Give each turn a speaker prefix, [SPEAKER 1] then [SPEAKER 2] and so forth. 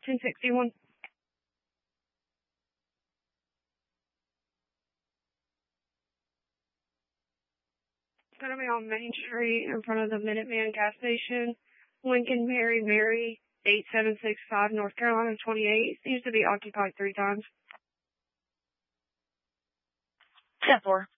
[SPEAKER 1] 1061. It's going to be on Main Street in front of the Minuteman gas station. Lincoln Mary, 8765 North Carolina 28. Seems to be occupied 3 times.
[SPEAKER 2] 10-4.